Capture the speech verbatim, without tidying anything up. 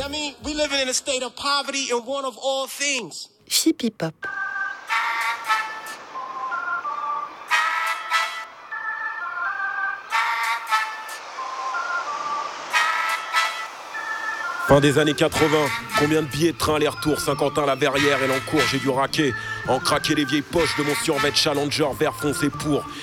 I mean, we living in a state of poverty and one of all things. Chippy Pop. Fin des années quatre-vingts, combien de billets de train aller-retour, Saint-Quentin, la Verrière et l'Encourt, j'ai dû raquer. En craquer les vieilles poches de mon survêt Challenger vert foncé pour